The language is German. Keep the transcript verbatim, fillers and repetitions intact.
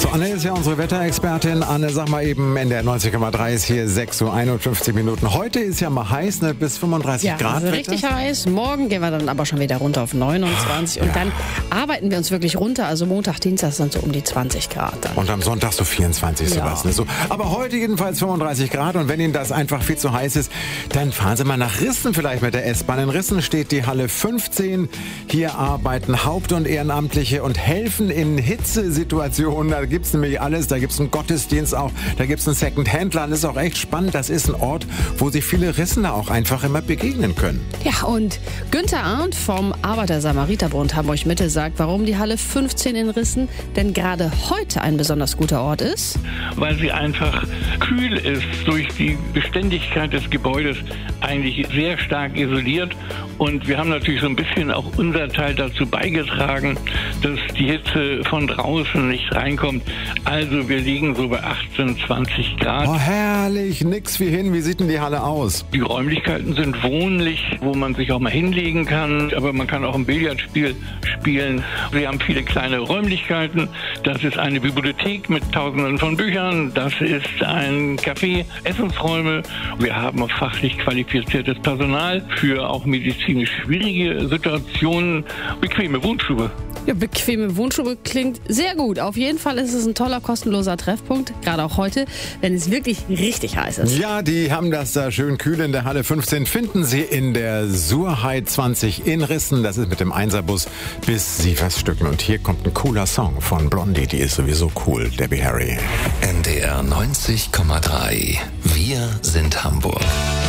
So, Anne ist ja unsere Wetterexpertin. Anne, sag mal eben, in der neunzig Komma drei ist hier sechs Uhr einundfünfzig Minuten. Heute ist ja mal heiß, ne? Bis fünfunddreißig ja, Grad. Also richtig heiß. Morgen gehen wir dann aber schon wieder runter auf neunundzwanzig. Ja. Und dann arbeiten wir uns wirklich runter. Also Montag, Dienstag sind so um die zwanzig Grad dann. Und am Sonntag so vierundzwanzig, Ja. sowas. Ne? So. Aber heute jedenfalls fünfunddreißig Grad. Und wenn Ihnen das einfach viel zu heiß ist, dann fahren Sie mal nach Rissen vielleicht mit der S-Bahn. In Rissen steht die Halle fünfzehn. Hier arbeiten Haupt- und Ehrenamtliche und helfen in Hitzesituationen. Da gibt es nämlich alles. Da gibt es einen Gottesdienst auch. Da gibt es einen Second-Hand-Laden. Das ist auch echt spannend. Das ist ein Ort, wo sich viele Rissener auch einfach immer begegnen können. Ja, und Günther Arndt vom Arbeiter-Samariter-Bund Hamburg-Mitte sagt, warum die Halle fünfzehn in Rissen denn gerade heute ein besonders guter Ort ist. Weil sie einfach kühl ist, durch die Beständigkeit des Gebäudes eigentlich sehr stark isoliert. Und wir haben natürlich so ein bisschen auch unser Teil dazu beigetragen, dass die Hitze von draußen nicht reinkommt. Also wir liegen so bei achtzehn, zwanzig Grad. Oh, herrlich. Nix wie hin. Wie sieht denn die Halle aus? Die Räumlichkeiten sind wohnlich, wo man sich auch mal hinlegen kann. Aber man kann auch ein Billardspiel spielen. Wir haben viele kleine Räumlichkeiten. Das ist eine Bibliothek mit tausenden von Büchern. Das ist ein Café, Essensräume. Wir haben fachlich qualifiziertes Personal für auch medizinisch schwierige Situationen. Bequeme Wohnstube. Ja, bequeme Wohnstube klingt sehr gut. Auf jeden Fall ist es ein toller, kostenloser Treffpunkt, gerade auch heute, wenn es wirklich richtig heiß ist. Ja, die haben das da schön kühl in der Halle fünfzehn. Finden Sie in der Surheit zwanzig in Rissen. Das ist mit dem Einserbus bis Sieverstücken. Und hier kommt ein cooler Song von Blondie. Die ist sowieso cool, Debbie Harry. N D R neunzig Komma drei. Wir sind Hamburg.